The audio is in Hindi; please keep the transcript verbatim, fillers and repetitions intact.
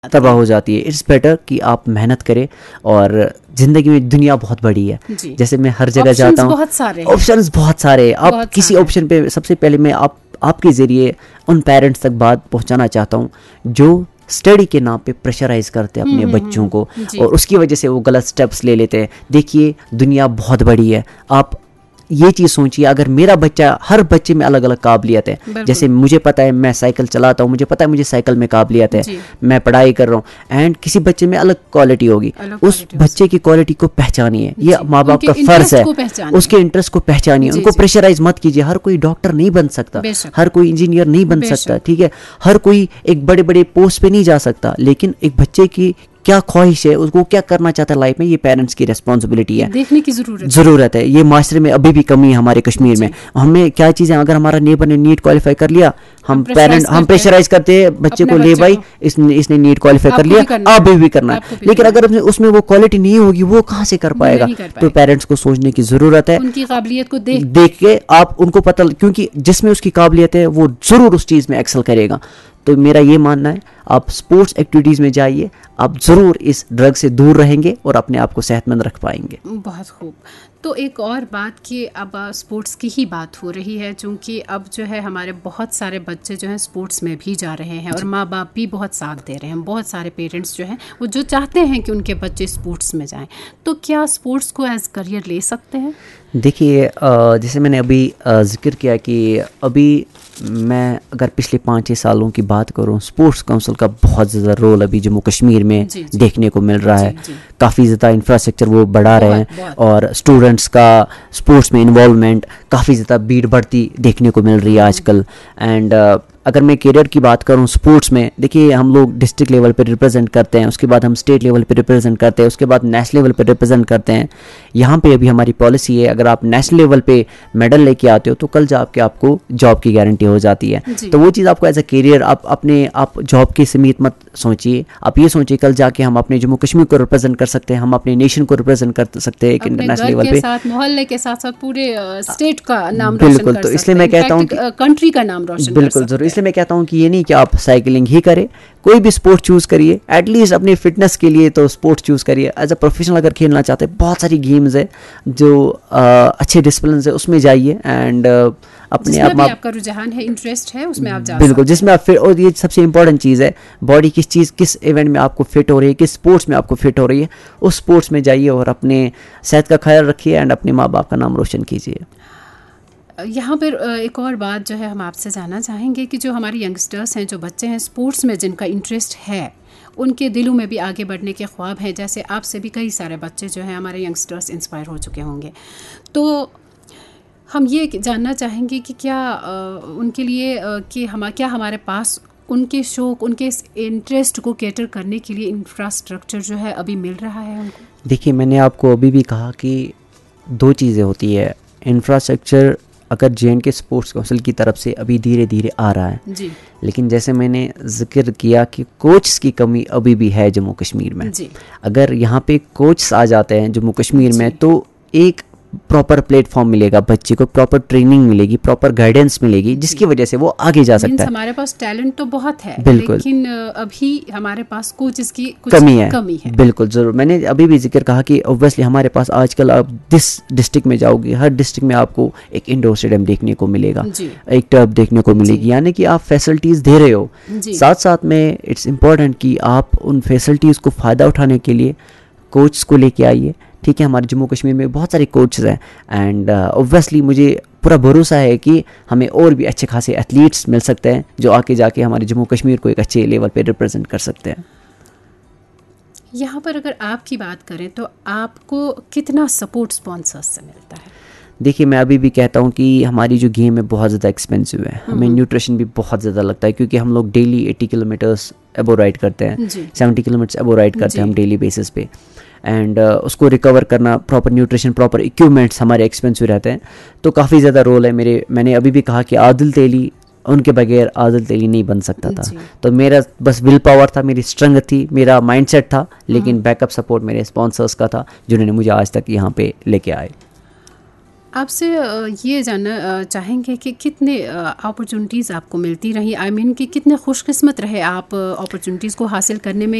तबाह हो जाती है। इट्स बेटर कि आप मेहनत करें, और ज़िंदगी में दुनिया बहुत बड़ी है। जैसे मैं हर जगह जाता हूँ, बहुत सारे ऑप्शंस बहुत सारे हैं। आप बहुत किसी सारे ऑप्शन पे, सबसे पहले मैं आप आपके ज़रिए उन पेरेंट्स तक बात पहुँचाना चाहता हूँ जो स्टडी के नाम पे प्रेशराइज करते हैं अपने बच्चों को, और उसकी वजह से वो गलत स्टेप्स ले लेते हैं। देखिए, दुनिया बहुत बड़ी है। आप ये चीज़ सोचिए, अगर मेरा बच्चा, हर बच्चे में अलग अलग काबिलियत है। जैसे मुझे पता है मैं साइकिल चलाता हूँ, मुझे पता है मुझे साइकिल में काबिलियत है, मैं पढ़ाई कर रहा हूँ, एंड किसी बच्चे में अलग क्वालिटी होगी। उस बच्चे की क्वालिटी को पहचानिए, ये माँ बाप का फर्ज है। उसके इंटरेस्ट को पहचानिए, उनको प्रेशराइज मत कीजिए। हर कोई डॉक्टर नहीं बन सकता, हर कोई इंजीनियर नहीं बन सकता, ठीक है, हर कोई एक बड़े बड़े पोस्ट पे नहीं जा सकता, लेकिन एक बच्चे की क्या ख्वाहिश है, उसको क्या करना चाहता है लाइफ में, ये पेरेंट्स की रिस्पॉन्सिबिलिटी है, देखने की जरूरत ज़रूरत है। ये माशरे में अभी भी कमी है हमारे कश्मीर में। हमें क्या चीज़ें, अगर हमारा नेबर ने नीट क्वालिफाई कर लिया, हम पेरेंट हम प्रेशराइज करते हैं बच्चे को, ले भाई इसने इसने नीट क्वालिफाई कर लिया, आप भी, भी करना है। लेकिन अगर उसमें वो क्वालिटी नहीं होगी, वो कहाँ से कर पाएगा? तो पेरेंट्स को सोचने की ज़रूरत है, उनकी काबिलियत को देख देख के आप उनको पता, क्योंकि जिसमें उसकी काबिलियत है वो ज़रूर उस चीज़ में एक्सेल करेगा। तो मेरा ये मानना है, आप स्पोर्ट्स एक्टिविटीज़ में जाइए, आप ज़रूर इस ड्रग से दूर रहेंगे और अपने आप को सेहतमंद रख पाएंगे। बहुत खूब। तो एक और बात कि अब स्पोर्ट्स की ही बात हो रही है, चूँकि अब जो है हमारे बहुत सारे बच्चे जो हैं स्पोर्ट्स में भी जा रहे हैं, और माँ बाप भी बहुत साथ दे रहे हैं। बहुत सारे पेरेंट्स जो हैं वो जो चाहते हैं कि उनके बच्चे स्पोर्ट्स में जाएं। तो क्या स्पोर्ट्स को एज करियर ले सकते हैं? देखिए, जैसे मैंने अभी जिक्र किया कि अभी मैं अगर पिछले पाँच छः सालों की बात करूं, स्पोर्ट्स काउंसिल का बहुत ज़्यादा रोल अभी जम्मू कश्मीर में जी, जी, देखने को मिल रहा है। काफ़ी ज़्यादा इंफ्रास्ट्रक्चर वो बढ़ा रहे हैं, और स्टूडेंट्स का स्पोर्ट्स में इन्वॉल्वमेंट, काफ़ी ज़्यादा भीड़ बढ़ती देखने को मिल रही है आजकल। एंड अगर मैं करियर की बात करूं स्पोर्ट्स में, देखिए हम लोग डिस्ट्रिक्ट लेवल पे रिप्रेजेंट करते हैं, उसके बाद हम स्टेट लेवल पे रिप्रेजेंट करते हैं, उसके बाद नेशनल लेवल पे रिप्रेजेंट करते हैं। यहाँ पे अभी हमारी पॉलिसी है, अगर आप नेशनल लेवल पे मेडल लेके आते हो तो कल जाके आपको जॉब की गारंटी हो जाती है। तो वो चीज़ आपको एज अ करियर, आप अपने आप जॉब के समीत मत सोचिए, आप ये सोचिए कल जाके हम अपने जम्मू कश्मीर को रिप्रेजेंट कर सकते हैं, हम अपने नेशन को रिप्रेजेंट कर सकते हैं इंटरनेशनल लेवल पे, मोहल्ले के साथ साथ पूरे स्टेट का नाम बिल्कुल। तो इसलिए मैं कहता हूँ कंट्री का नाम रोशन, बिल्कुल जरूर। इसलिए मैं कहता हूँ कि ये नहीं कि आप साइकिलिंग ही करें, कोई भी स्पोर्ट चूज़ करिए, एटलीस्ट अपनी फिटनेस के लिए तो स्पोर्ट चूज़ करिए। एज अ प्रोफेशनल अगर खेलना चाहते हैं, बहुत सारी गेम्स है जो आ, अच्छे डिसिप्लिन है, उसमें जाइए, एंड अपने आप में आपका रुझान है, इंटरेस्ट है, उसमें आप जा बिल्कुल, जिसमें आप फिट, और ये सबसे इंपॉर्टेंट चीज़ है, बॉडी किस चीज़, किस इवेंट में आपको फिट हो रही है, किस स्पोर्ट्स में आपको फिट हो रही है, उस स्पोर्ट्स में जाइए और अपने सेहत का ख्याल रखिए, एंड अपने माँ बाप का नाम रोशन कीजिए। यहाँ पर एक और बात जो है हम आपसे जानना चाहेंगे कि जो हमारे यंगस्टर्स हैं, जो बच्चे हैं स्पोर्ट्स में जिनका इंटरेस्ट है, उनके दिलों में भी आगे बढ़ने के ख्वाब हैं। जैसे आपसे भी कई सारे बच्चे जो हैं हमारे यंगस्टर्स इंस्पायर हो चुके होंगे, तो हम ये जानना चाहेंगे कि क्या आ, उनके लिए आ, कि हम क्या हमारे पास उनके शौक़, उनके इंटरेस्ट को कैटर करने के लिए इंफ्रास्ट्रक्चर जो है अभी मिल रहा है उनको? देखिए, मैंने आपको अभी भी कहा कि दो चीज़ें होती है। इंफ्रास्ट्रक्चर अगर जे एंड के स्पोर्ट्स काउंसिल की तरफ से अभी धीरे धीरे आ रहा है जी, लेकिन जैसे मैंने जिक्र किया कि कोच की कमी अभी भी है जम्मू कश्मीर में जी। अगर यहाँ पे कोच आ जाते हैं जम्मू कश्मीर में, तो एक प्रॉपर प्लेटफॉर्म मिलेगा, बच्चे को प्रॉपर ट्रेनिंग मिलेगी, प्रॉपर गाइडेंस मिलेगी, जिसकी वजह से वो आगे जा सकता है। हमारे पास टैलेंट तो बहुत है, बिल्कुल, लेकिन अभी हमारे पास कोचेस की कुछ कमी है, कमी है। बिल्कुल जरूर। मैंने अभी भी जिक्र कहा कि ऑब्वियसली हमारे पास आजकल आप जिस डिस्ट्रिक्ट में जाओगे, हर डिस्ट्रिक्ट में आपको एक इंडोर स्टेडियम देखने को मिलेगा, एक टर्फ देखने को मिलेगी, यानी कि आप फैसिलिटीज़ दे रहे हो। साथ साथ में इट्स इम्पॉर्टेंट कि आप उन फैसिलिटीज़ को फ़ायदा उठाने के लिए कोच को लेके आइए। ठीक है, हमारे जम्मू कश्मीर में बहुत सारे कोचेस हैं, एंड ऑब्वियसली मुझे पूरा भरोसा है कि हमें और भी अच्छे खासे एथलीट्स मिल सकते हैं जो आके जाके हमारे जम्मू कश्मीर को एक अच्छे लेवल पे रिप्रेजेंट कर सकते हैं। यहाँ पर अगर आपकी बात करें तो आपको कितना सपोर्ट स्पॉन्सर्स से मिलता है? देखिए, मैं अभी भी कहता हूँ कि हमारी जो गेम है बहुत ज़्यादा एक्सपेंसिव है, हमें न्यूट्रिशन भी बहुत ज़्यादा लगता है, क्योंकि हम लोग डेली अस्सी किलोमीटर्स एबो राइड करते हैं, सत्तर किलोमीटर्स एबो राइड करते हैं हम डेली बेसिस पे, एंड uh, उसको रिकवर करना, प्रॉपर न्यूट्रिशन, प्रॉपर इक्विपमेंट्स हमारे एक्सपेंसिव रहते हैं। तो काफ़ी ज़्यादा रोल है मेरे। मैंने अभी भी कहा कि आदिल तेली, उनके बगैर आदिल तेली नहीं बन सकता था। तो मेरा बस विल पावर था, मेरी स्ट्रेंथ थी, मेरा माइंडसेट था, लेकिन बैकअप सपोर्ट मेरे स्पॉन्सर्स का था जिन्होंने मुझे आज तक यहाँ पे लेके आए। आपसे ये जानना चाहेंगे कि कितने अपॉर्चुनिटीज़ आपको मिलती रही, आई मीन कि कितने खुशकिस्मत रहे आप अपॉर्चुनिटीज़ को हासिल करने में,